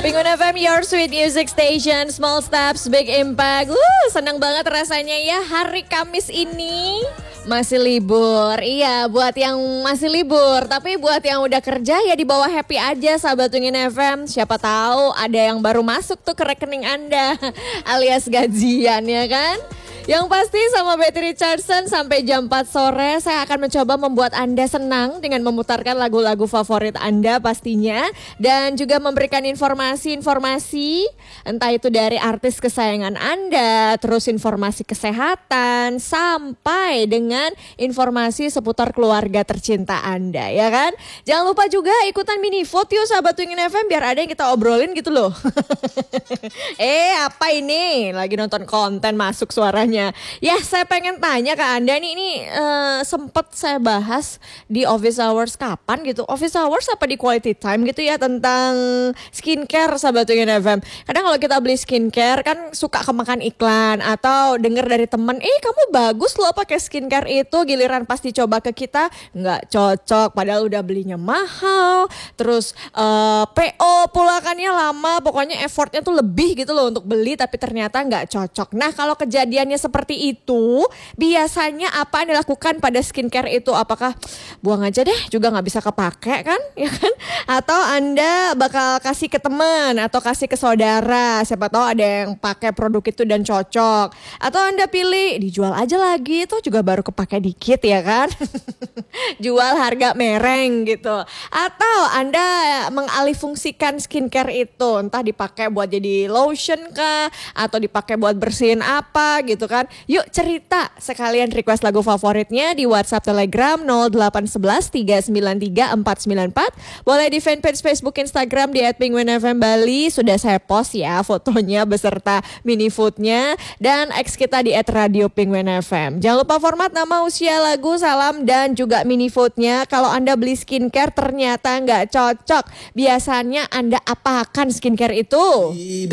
Penguin FM, your sweet music station, small steps, big impact. Senang banget rasanya ya hari Kamis ini. Masih libur, iya buat yang masih libur. Tapi buat yang udah kerja ya di bawah happy aja sahabat Penguin FM. Siapa tahu ada yang baru masuk tuh ke rekening Anda alias gajian ya kan. Yang pasti sama Betty Richardson sampai jam 4 sore saya akan mencoba membuat Anda senang dengan memutarkan lagu-lagu favorit Anda pastinya. Dan juga memberikan informasi-informasi entah itu dari artis kesayangan Anda, terus informasi kesehatan, sampai dengan informasi seputar keluarga tercinta Anda ya kan. Jangan lupa juga ikutan mini vote yuk sahabat Penguin FM biar ada yang kita obrolin gitu loh. Apa ini? Lagi nonton konten masuk suaranya. Ya saya pengen tanya ke Anda nih, ini sempat saya bahas di office hours kapan gitu. Office hours apa di quality time gitu ya tentang skincare sahabat Penguin FM. Kadang kalau kita beli skincare kan suka kemakan iklan atau denger dari temen, kamu bagus loh pakai skincare itu, giliran pas dicoba ke kita nggak cocok padahal udah belinya mahal. Terus PO pulakannya lama, pokoknya effortnya tuh lebih gitu loh untuk beli tapi ternyata nggak cocok. Nah kalau kejadiannya seperti itu, biasanya apa yang dilakukan pada skincare itu? Apakah buang aja deh juga nggak bisa kepake kan, ya kan? Atau Anda bakal kasih ke teman atau kasih ke saudara, siapa tahu ada yang pakai produk itu dan cocok. Atau Anda pilih dijual aja lagi, itu juga baru kepake dikit ya kan? Jual harga mereng gitu. Atau Anda mengalihfungsikan skincare itu, entah dipakai buat jadi lotion kah, atau dipakai buat bersihin apa gitu kan. Yuk cerita sekalian request lagu favoritnya di WhatsApp Telegram 0811 393 494. Boleh di fanpage Facebook Instagram di @penguinfm Bali. Sudah saya post ya fotonya beserta mini foodnya. Dan X kita di @radio Penguin FM. Jangan lupa format nama, usia, lagu, salam dan juga mini foodnya. Kalau Anda beli skincare ternyata nggak cocok, biasanya Anda apakan skincare itu?